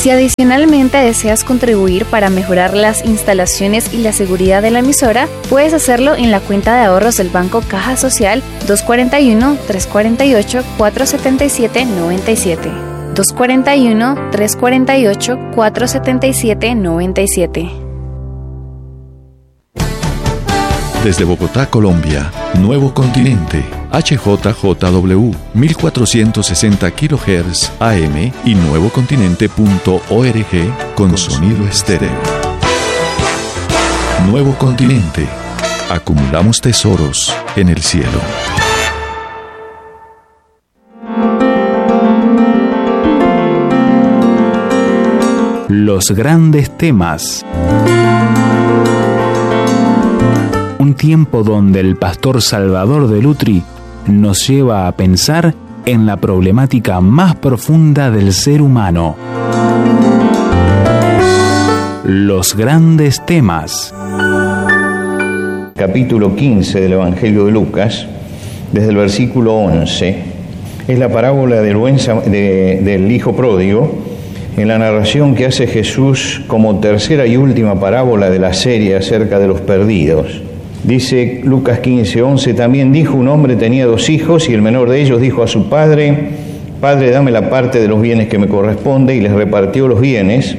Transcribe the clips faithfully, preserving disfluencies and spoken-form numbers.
Si adicionalmente deseas contribuir para mejorar las instalaciones y la seguridad de la emisora, puedes hacerlo en la cuenta de ahorros del Banco Caja Social dos cuatro uno, tres cuatro ocho, cuatro siete siete, nueve siete. dos cuatro uno, tres cuatro ocho, cuatro siete siete, nueve siete. Desde Bogotá, Colombia, Nuevo Continente, H J J W, mil cuatrocientos sesenta kilohertz A M y nuevocontinente punto org con sonido estéreo. Nuevo Continente. Acumulamos tesoros en el cielo. Los grandes temas. Un tiempo donde el pastor Salvador de Lutri nos lleva a pensar en la problemática más profunda del ser humano. Los grandes temas. Capítulo quince del Evangelio de Lucas, desde el versículo once, es la parábola del, buen, de, del hijo pródigo, en la narración que hace Jesús como tercera y última parábola de la serie acerca de los perdidos. Dice Lucas quince, once, también dijo: un hombre tenía dos hijos y el menor de ellos dijo a su padre: Padre, dame la parte de los bienes que me corresponde, y les repartió los bienes.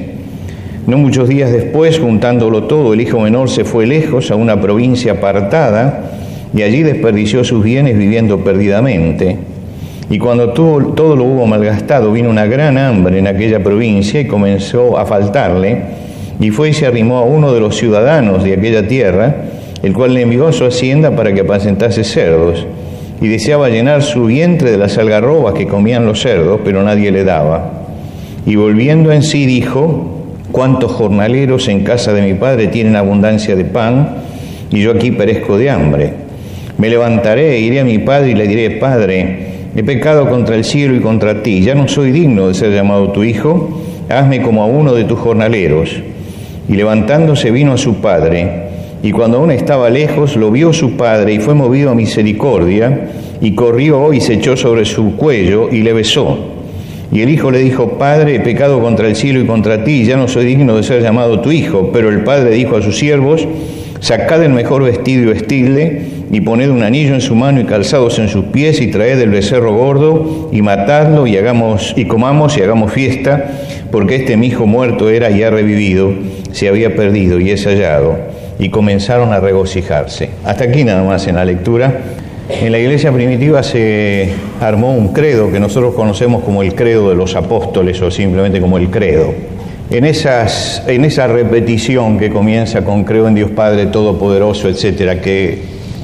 No muchos días después, juntándolo todo, el hijo menor se fue lejos a una provincia apartada y allí desperdició sus bienes viviendo perdidamente. Y cuando todo, todo lo hubo malgastado, vino una gran hambre en aquella provincia y comenzó a faltarle, y fue y se arrimó a uno de los ciudadanos de aquella tierra, el cual le envió a su hacienda para que apacentase cerdos, y deseaba llenar su vientre de las algarrobas que comían los cerdos, pero nadie le daba. Y volviendo en sí dijo: cuántos jornaleros en casa de mi padre tienen abundancia de pan, y yo aquí perezco de hambre. Me levantaré e iré a mi padre y le diré: Padre, he pecado contra el cielo y contra ti, ya no soy digno de ser llamado tu hijo, hazme como a uno de tus jornaleros. Y levantándose vino a su padre. Y cuando aún estaba lejos, lo vio su padre y fue movido a misericordia, y corrió y se echó sobre su cuello y le besó. Y el hijo le dijo: Padre, he pecado contra el cielo y contra ti, ya no soy digno de ser llamado tu hijo. Pero el padre dijo a sus siervos: sacad el mejor vestido y vestidle, y poned un anillo en su mano y calzados en sus pies, y traed el becerro gordo, y matadlo, y hagamos, y comamos y hagamos fiesta, porque este mi hijo muerto era y ha revivido, se había perdido y es hallado. Y comenzaron a regocijarse. Hasta aquí nada más en la lectura. En la iglesia primitiva se armó un credo que nosotros conocemos como el credo de los apóstoles, o simplemente como el credo. En, esas, en esa repetición que comienza con creo en Dios Padre Todopoderoso, etcétera, que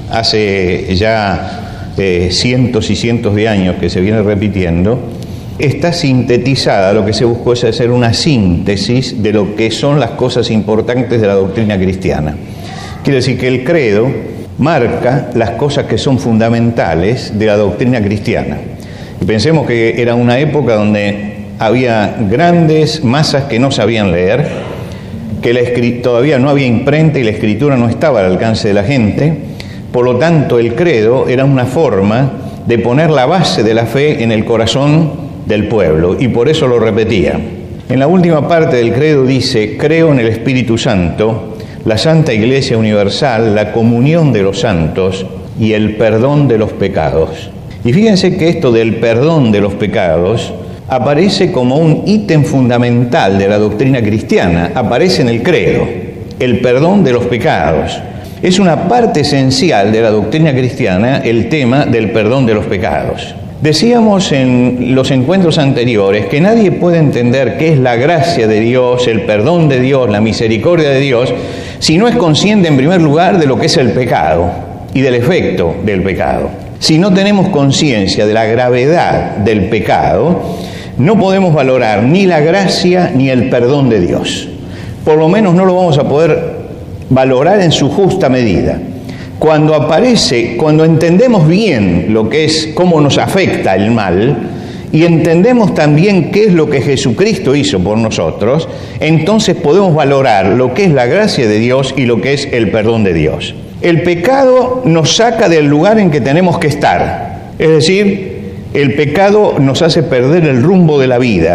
hace ya eh, cientos y cientos de años que se viene repitiendo, está sintetizada. Lo que se buscó es hacer una síntesis de lo que son las cosas importantes de la doctrina cristiana. Quiere decir que el credo marca las cosas que son fundamentales de la doctrina cristiana. Y pensemos que era una época donde había grandes masas que no sabían leer, que la escri- todavía no había imprenta y la escritura no estaba al alcance de la gente. Por lo tanto, el credo era una forma de poner la base de la fe en el corazón del pueblo, y por eso lo repetía. En la última parte del credo dice: creo en el Espíritu Santo, la Santa Iglesia Universal, la comunión de los santos y el perdón de los pecados. Y fíjense que esto del perdón de los pecados aparece como un ítem fundamental de la doctrina cristiana, aparece en el credo, el perdón de los pecados. Es una parte esencial de la doctrina cristiana el tema del perdón de los pecados. Decíamos en los encuentros anteriores que nadie puede entender qué es la gracia de Dios, el perdón de Dios, la misericordia de Dios, si no es consciente en primer lugar de lo que es el pecado y del efecto del pecado. Si no tenemos conciencia de la gravedad del pecado, no podemos valorar ni la gracia ni el perdón de Dios. Por lo menos no lo vamos a poder valorar en su justa medida. Cuando aparece, cuando entendemos bien lo que es, cómo nos afecta el mal, y entendemos también qué es lo que Jesucristo hizo por nosotros, entonces podemos valorar lo que es la gracia de Dios y lo que es el perdón de Dios. El pecado nos saca del lugar en que tenemos que estar, es decir, el pecado nos hace perder el rumbo de la vida,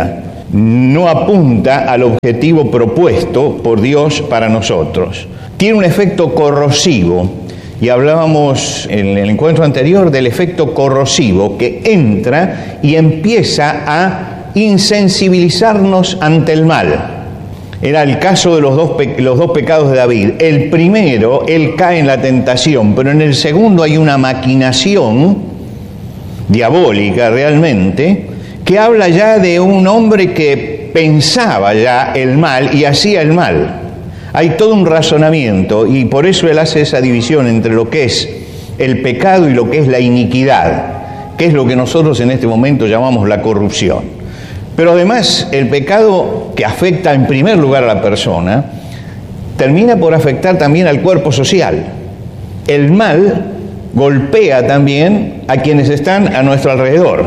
no apunta al objetivo propuesto por Dios para nosotros. Tiene un efecto corrosivo, y hablábamos en el encuentro anterior del efecto corrosivo que entra y empieza a insensibilizarnos ante el mal. Era el caso de los dos, pe- los dos pecados de David. El primero, él cae en la tentación, pero en el segundo hay una maquinación diabólica realmente, que habla ya de un hombre que pensaba ya el mal y hacía el mal. Hay todo un razonamiento, y por eso él hace esa división entre lo que es el pecado y lo que es la iniquidad, que es lo que nosotros en este momento llamamos la corrupción. Pero además, el pecado que afecta en primer lugar a la persona, termina por afectar también al cuerpo social. El mal golpea también a quienes están a nuestro alrededor.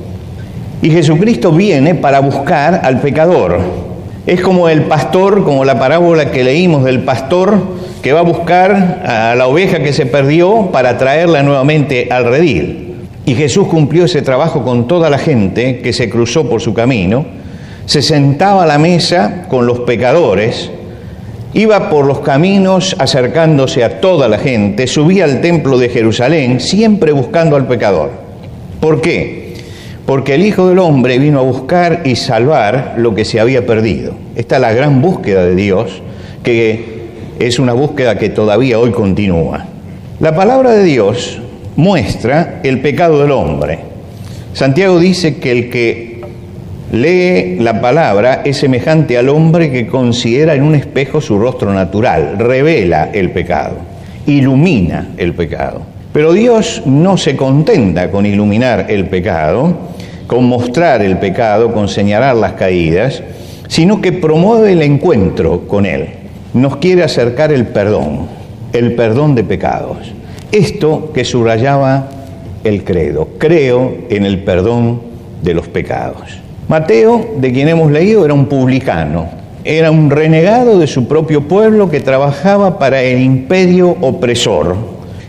Y Jesucristo viene para buscar al pecador. Es como el pastor, como la parábola que leímos del pastor que va a buscar a la oveja que se perdió para traerla nuevamente al redil. Y Jesús cumplió ese trabajo con toda la gente que se cruzó por su camino, se sentaba a la mesa con los pecadores, iba por los caminos acercándose a toda la gente, subía al templo de Jerusalén, siempre buscando al pecador. ¿Por qué? Porque el Hijo del Hombre vino a buscar y salvar lo que se había perdido. Esta es la gran búsqueda de Dios, que es una búsqueda que todavía hoy continúa. La palabra de Dios muestra el pecado del hombre. Santiago dice que el que lee la palabra es semejante al hombre que considera en un espejo su rostro natural, revela el pecado, ilumina el pecado. Pero Dios no se contenta con iluminar el pecado, con mostrar el pecado, con señalar las caídas, sino que promueve el encuentro con Él. Nos quiere acercar el perdón, el perdón de pecados. Esto que subrayaba el credo, creo en el perdón de los pecados. Mateo, de quien hemos leído, era un publicano, era un renegado de su propio pueblo que trabajaba para el imperio opresor.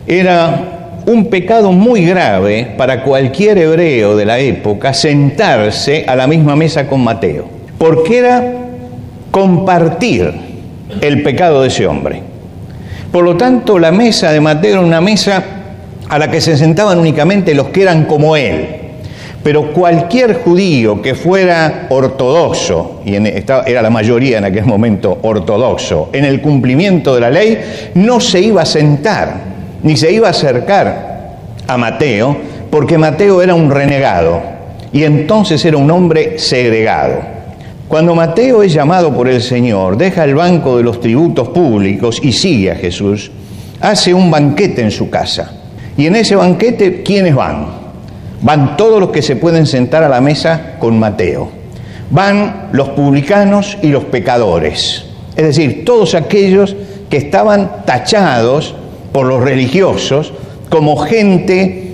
Era un pecado muy grave para cualquier hebreo de la época sentarse a la misma mesa con Mateo, porque era compartir el pecado de ese hombre. Por lo tanto, la mesa de Mateo era una mesa a la que se sentaban únicamente los que eran como él. Pero cualquier judío que fuera ortodoxo, y en esta, era la mayoría en aquel momento ortodoxo, en el cumplimiento de la ley, no se iba a sentar, ni se iba a acercar a Mateo, porque Mateo era un renegado, y entonces era un hombre segregado. Cuando Mateo es llamado por el Señor, deja el banco de los tributos públicos y sigue a Jesús, hace un banquete en su casa. Y en ese banquete, ¿quiénes van? Van todos los que se pueden sentar a la mesa con Mateo. Van los publicanos y los pecadores. Es decir, todos aquellos que estaban tachados por los religiosos como gente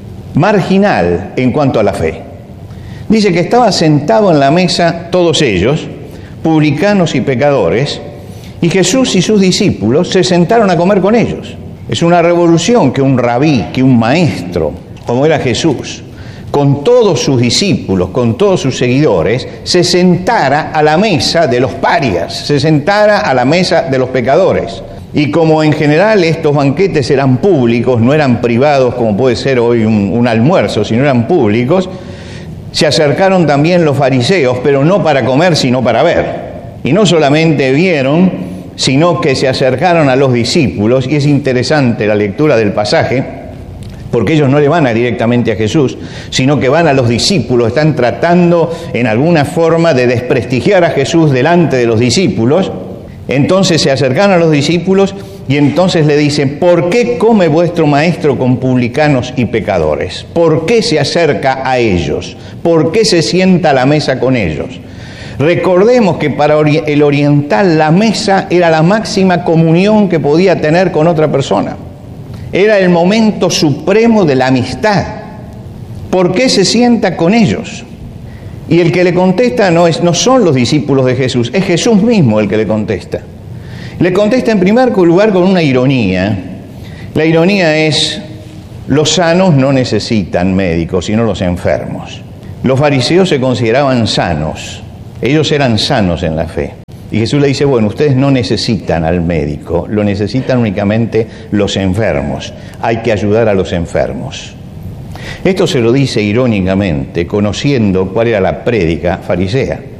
marginal en cuanto a la fe. Dice que estaba sentado en la mesa todos ellos, publicanos y pecadores, y Jesús y sus discípulos se sentaron a comer con ellos. Es una revolución que un rabí, que un maestro, como era Jesús, con todos sus discípulos, con todos sus seguidores, se sentara a la mesa de los parias, se sentara a la mesa de los pecadores. Y como en general estos banquetes eran públicos, no eran privados como puede ser hoy un, un almuerzo, sino eran públicos, se acercaron también los fariseos, pero no para comer, sino para ver. Y no solamente vieron, sino que se acercaron a los discípulos, y es interesante la lectura del pasaje, porque ellos no le van a directamente a Jesús, sino que van a los discípulos, están tratando en alguna forma de desprestigiar a Jesús delante de los discípulos. Entonces se acercaron a los discípulos y entonces le dicen: ¿por qué come vuestro maestro con publicanos y pecadores? ¿Por qué se acerca a ellos? ¿Por qué se sienta a la mesa con ellos? Recordemos que para el oriental la mesa era la máxima comunión que podía tener con otra persona. Era el momento supremo de la amistad. ¿Por qué se sienta con ellos? Y el que le contesta no, es, no son los discípulos de Jesús, es Jesús mismo el que le contesta. Le contesta en primer lugar con una ironía. La ironía es: los sanos no necesitan médicos, sino los enfermos. Los fariseos se consideraban sanos, Ellos eran sanos en la fe. Y Jesús le dice, bueno, ustedes no necesitan al médico, lo necesitan únicamente los enfermos. Hay que ayudar a los enfermos. Esto se lo dice irónicamente, conociendo cuál era la prédica farisea.